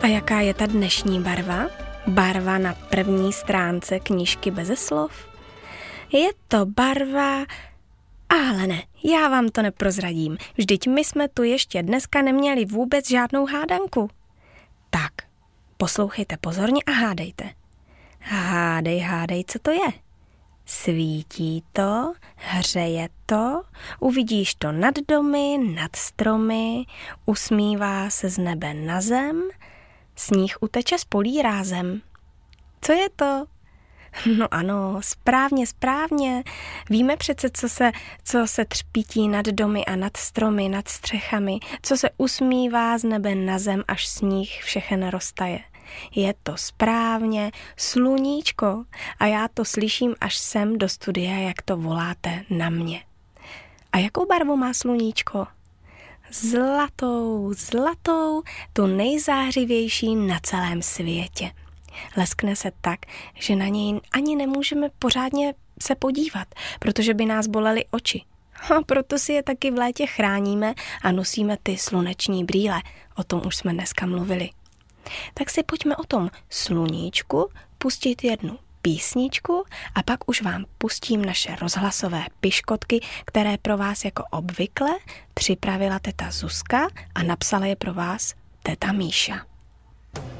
A jaká je ta dnešní barva? Barva na první stránce knížky beze slov? Je to barva... Ale ne, já vám to neprozradím. Vždyť my jsme tu ještě dneska neměli vůbec žádnou hádanku. Tak, poslouchejte pozorně a hádejte. Hádej, co to je? Svítí to, hřeje to, uvidíš to nad domy, nad stromy, usmívá se z nebe na zem, sníh uteče z polí rázem. Co je to? No ano, správně. Víme přece, co se třpítí nad domy a nad stromy, nad střechami, co se usmívá z nebe na zem, až sníh všechen roztaje. Je to správně sluníčko a já to slyším až sem do studia, jak to voláte na mě. A jakou barvu má sluníčko? Zlatou, tu nejzářivější na celém světě. Leskne se tak, že na něj ani nemůžeme pořádně se podívat, protože by nás bolely oči. A proto si je taky v létě chráníme a nosíme ty sluneční brýle. O tom už jsme dneska mluvili. Tak si pojďme o tom sluníčku pustit jednu písničku a pak už vám pustím naše rozhlasové piškotky, které pro vás jako obvykle připravila teta Zuzka a napsala je pro vás teta Míša.